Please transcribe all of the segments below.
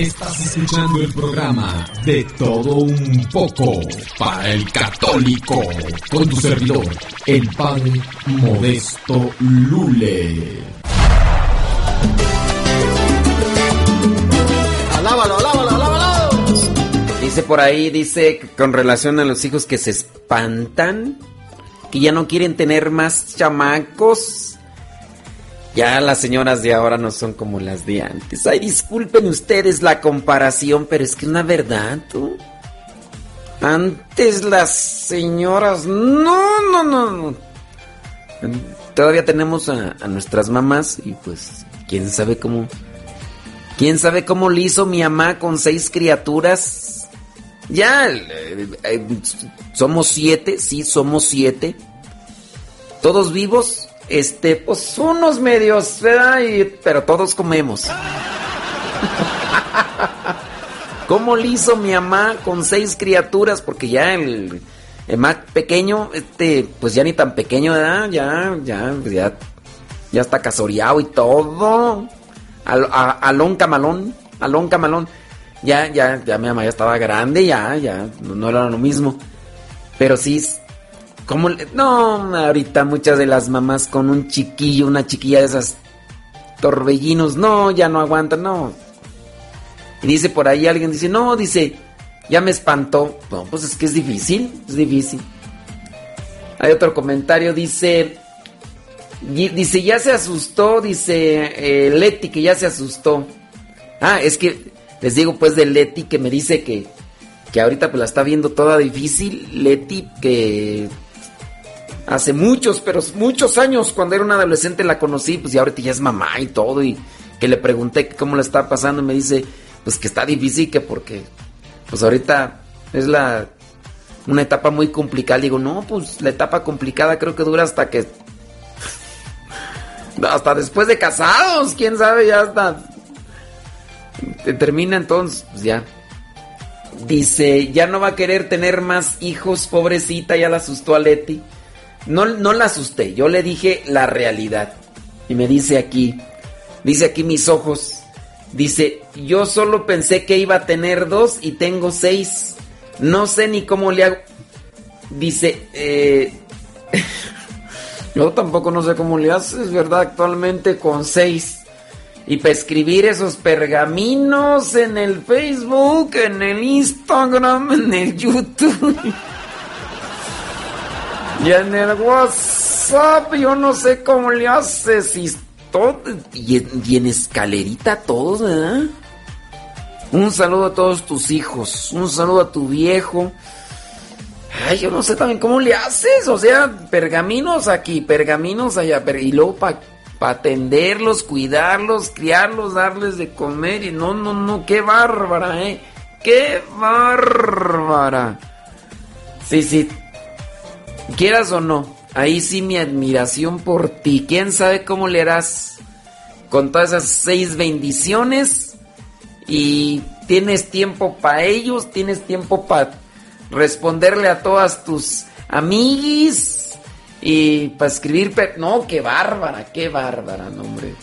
Estás escuchando el programa De Todo Un Poco para el Católico, con tu servidor, el Padre Modesto Lule. Alábalo, alábalo, alábalo. Dice por ahí, con relación a los hijos que se espantan, que ya no quieren tener más chamacos. Ya las señoras de ahora no son como las de antes. Ay, disculpen ustedes la comparación, pero es que es una verdad, ¿tú? Antes las señoras... No. Todavía tenemos a nuestras mamás y pues, ¿quién sabe cómo le hizo mi mamá con 6 criaturas? Ya, somos 7, sí, somos 7. ¿Todos vivos? Pues unos medios, ¿verdad? Pero todos comemos. ¿Cómo le hizo mi mamá con 6 criaturas? Porque ya el más pequeño, pues ya ni tan pequeño, ¿verdad? Ya está casoreado y todo. Alón camalón. Ya mi mamá ya estaba grande, ya no era lo mismo. Pero sí, no, ahorita muchas de las mamás con un chiquillo, una chiquilla de esas torbellinos, no, ya no aguantan, no. Y dice por ahí alguien, ya me espantó. No, pues es que es difícil. Hay otro comentario, dice, ya se asustó, Leti, que ya se asustó. Es que les digo pues de Leti, que me dice que ahorita pues la está viendo toda difícil. Leti, que hace muchos años, cuando era una adolescente, la conocí, pues y ahorita ya es mamá y todo, y que le pregunté cómo la está pasando y me dice pues que está difícil, que porque pues ahorita es una etapa muy complicada. Digo, no, pues la etapa complicada creo que dura hasta después de casados, quién sabe, ya hasta termina, entonces pues ya. Dice, ya no va a querer tener más hijos, pobrecita, ya la asustó a Leti. No la asusté, yo le dije la realidad. Y me dice aquí mis ojos, dice, yo solo pensé que iba a tener 2 y tengo 6. No sé ni cómo le hago. Dice, yo tampoco no sé cómo le haces, ¿verdad? Actualmente con 6. Y para escribir esos pergaminos en el Facebook, en el Instagram, en el YouTube y en el WhatsApp, yo no sé cómo le haces. Y en escalerita todos, ¿verdad? Un saludo a todos tus hijos, un saludo a tu viejo. Ay, yo no sé también cómo le haces, o sea, pergaminos aquí, pergaminos allá, y luego para atenderlos, cuidarlos, criarlos, darles de comer. Y no, qué bárbara, qué bárbara. Sí, quieras o no, ahí sí mi admiración por ti. Quién sabe cómo le harás con todas esas 6 bendiciones, y tienes tiempo para ellos, tienes tiempo para responderle a todas tus amiguis. Y para escribir, no, qué bárbara, no, hombre.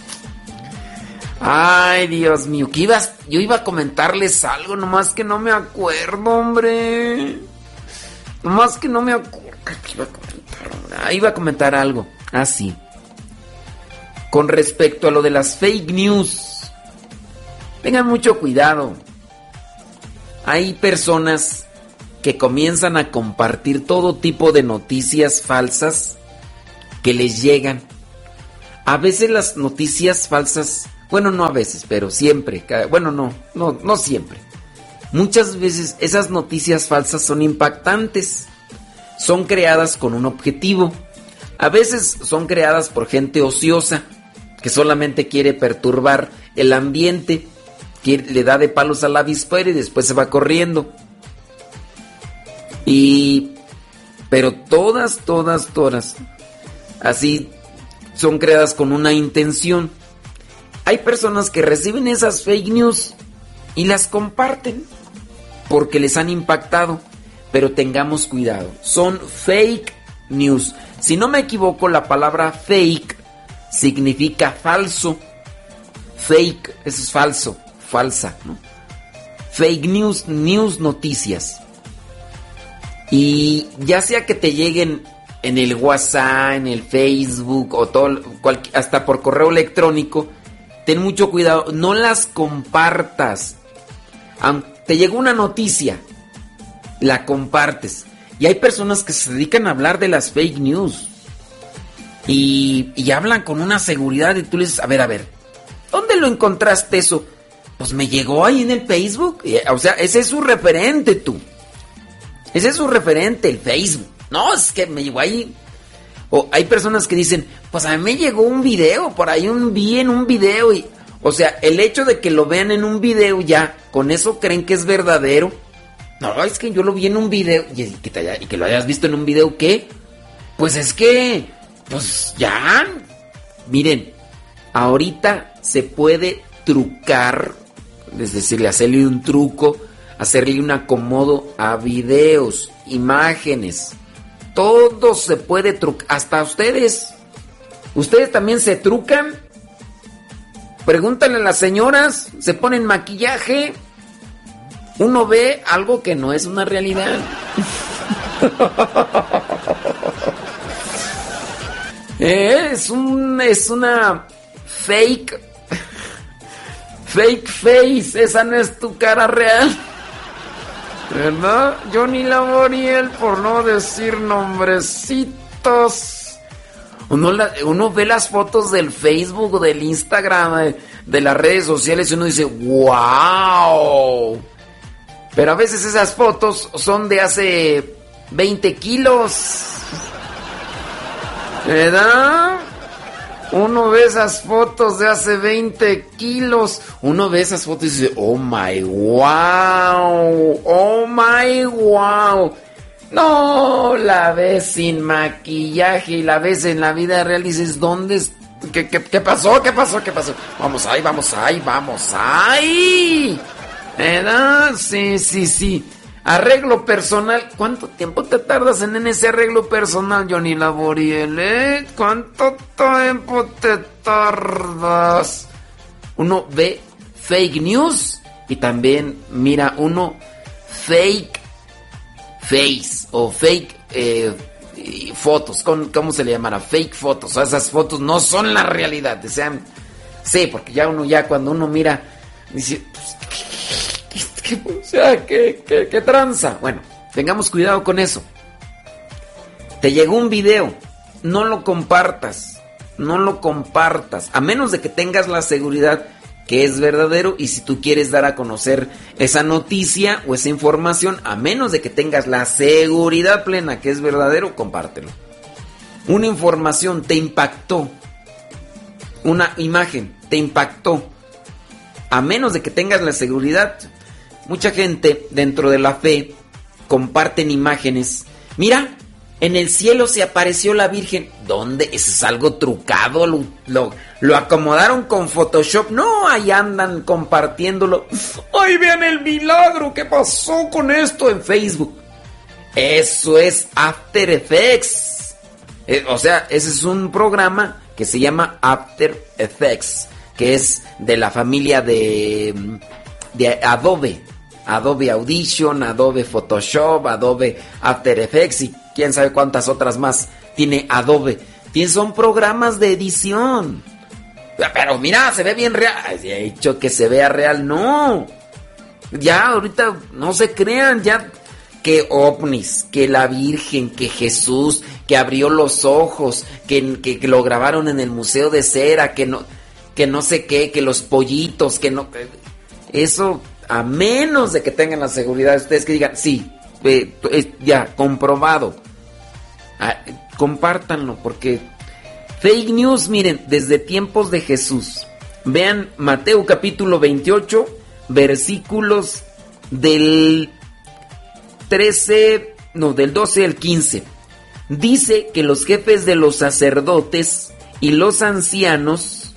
Ay, Dios mío, yo iba a comentarles algo, nomás que no me acuerdo, hombre. Nomás que no me acuerdo. Iba a comentar algo, así. Con respecto a lo de las fake news. Tengan mucho cuidado. Hay personas que comienzan a compartir todo tipo de noticias falsas que les llegan. A veces las noticias falsas, bueno, no a veces, pero siempre, bueno, no siempre. Muchas veces esas noticias falsas son impactantes, son creadas con un objetivo. A veces son creadas por gente ociosa, que solamente quiere perturbar el ambiente, que le da de palos al avispero y después se va corriendo. Pero todas, así son creadas con una intención. Hay personas que reciben esas fake news y las comparten porque les han impactado. Pero tengamos cuidado, son fake news. Si no me equivoco, la palabra fake significa falso. Fake, eso es falso, falsa, ¿no? fake news, noticias. Y ya sea que te lleguen en el WhatsApp, en el Facebook o todo, hasta por correo electrónico, ten mucho cuidado, no las compartas. Te llegó una noticia, la compartes. Y hay personas que se dedican a hablar de las fake news. Y hablan con una seguridad y tú le dices, a ver, ¿dónde lo encontraste eso? Pues me llegó ahí en el Facebook. O sea, ese es su referente, tú. Ese es su referente, el Facebook. No, es que me llegó ahí. O hay personas que dicen, pues a mí me llegó un video, por ahí vi en un video. O sea, el hecho de que lo vean en un video ya, ¿con eso creen que es verdadero? No, es que yo lo vi en un video. Y que lo hayas visto en un video, ¿qué? Pues es que, pues ya. Miren, ahorita se puede trucar, es decir, hacerle un truco, hacerle un acomodo a videos, imágenes. Todo se puede trucar, hasta ustedes. ¿Ustedes también se trucan? Pregúntale a las señoras, se ponen maquillaje. Uno ve algo que no es una realidad. Es una fake face, esa no es tu cara real. ¿Verdad? Johnny Laboriel, por no decir nombrecitos. Uno ve las fotos del Facebook o del Instagram, de las redes sociales, y uno dice, ¡wow! Pero a veces esas fotos son de hace 20 kilos. ¿Verdad? Uno ve esas fotos de hace 20 kilos. Uno ve esas fotos y dice, oh my wow. Oh my wow. No, la ves sin maquillaje y la ves en la vida real y dices, ¿dónde es? ¿Qué pasó? ¿Qué pasó? Vamos ahí. ¿Verdad? Sí. Arreglo personal. ¿Cuánto tiempo te tardas en ese arreglo personal, Johnny Laboriel? ¿Cuánto tiempo te tardas? Uno ve fake news y también mira uno fake face o fake fotos. ¿Cómo se le llamará? Fake fotos. O sea, esas fotos no son la realidad. O sea, sí, porque ya cuando uno mira dice, ¿qué tranza? Bueno, tengamos cuidado con eso. Te llegó un video, no lo compartas, a menos de que tengas la seguridad que es verdadero. Y si tú quieres dar a conocer esa noticia o esa información, a menos de que tengas la seguridad plena que es verdadero, compártelo. Una información te impactó, una imagen te impactó, a menos de que tengas la seguridad. Mucha gente dentro de la fe comparten imágenes. Mira, en el cielo se apareció la Virgen. ¿Dónde? Eso es algo trucado. Lo acomodaron con Photoshop. No, ahí andan compartiéndolo. ¡Ay, vean el milagro! ¿Qué pasó con esto en Facebook? Eso es After Effects. O sea, ese es un programa que se llama After Effects, que es de la familia de Adobe. Adobe Audition, Adobe Photoshop, Adobe After Effects y quién sabe cuántas otras más tiene Adobe. Son programas de edición. Pero mira, se ve bien real. He dicho que se vea real, no. Ya ahorita no se crean, ya que ovnis, que la Virgen, que Jesús, que abrió los ojos, que lo grabaron en el Museo de Cera, que no sé qué, que los pollitos, que no. Eso, a menos de que tengan la seguridad de ustedes que digan, sí, ya, comprobado. Compártanlo, porque fake news, miren, desde tiempos de Jesús. Vean Mateo capítulo 28, versículos del 12 al 15. Dice que los jefes de los sacerdotes y los ancianos,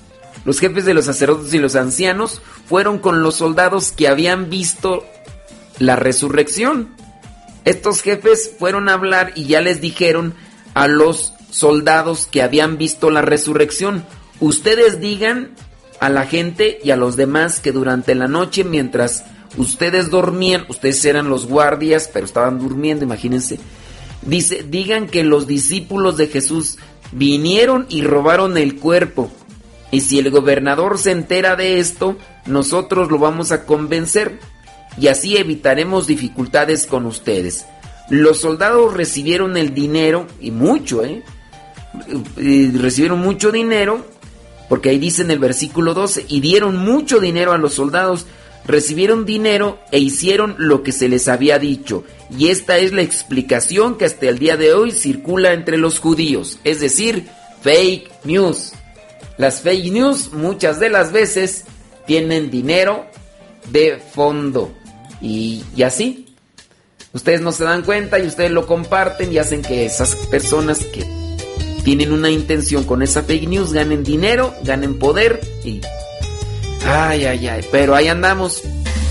fueron con los soldados que habían visto la resurrección. Estos jefes fueron a hablar y ya les dijeron a los soldados que habían visto la resurrección: ustedes digan a la gente y a los demás que durante la noche, mientras ustedes dormían, ustedes eran los guardias, pero estaban durmiendo, imagínense. Dice, digan que los discípulos de Jesús vinieron y robaron el cuerpo. Y si el gobernador se entera de esto, nosotros lo vamos a convencer. Y así evitaremos dificultades con ustedes. Los soldados recibieron el dinero, y mucho, recibieron mucho dinero, porque ahí dice en el versículo 12, y dieron mucho dinero a los soldados, recibieron dinero e hicieron lo que se les había dicho. Y esta es la explicación que hasta el día de hoy circula entre los judíos, es decir, fake news. Las fake news muchas de las veces tienen dinero de fondo. Y así, ustedes no se dan cuenta y ustedes lo comparten y hacen que esas personas que tienen una intención con esa fake news ganen dinero, ganen poder y... Ay, pero ahí andamos.